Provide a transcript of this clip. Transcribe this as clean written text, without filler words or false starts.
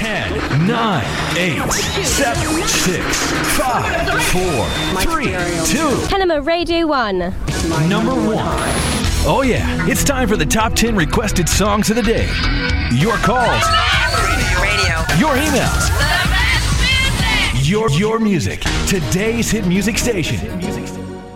10, 9, 8, 7, 6, 5, 4, 3, 2. Kenema Radio 1. Number 1. Oh yeah, it's time for the top 10 requested songs of the day. Your calls. Your emails. Your music. Today's hit music station.